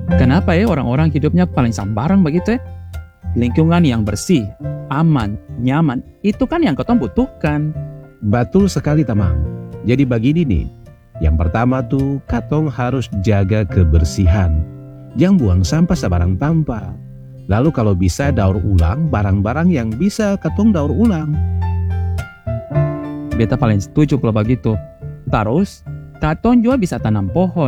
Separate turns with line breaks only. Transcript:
Kenapa ya orang-orang hidupnya paling sambarang begitu ya? Lingkungan yang bersih, aman, nyaman, itu kan yang katong butuhkan.
Betul sekali Tamang. Jadi begini nih, yang pertama tuh katong harus jaga kebersihan. Jangan buang sampah sembarang tampa. Lalu kalau bisa daur ulang barang-barang yang bisa katong daur ulang.
Beta paling setuju kalau begitu. Terus, katong juga bisa tanam pohon.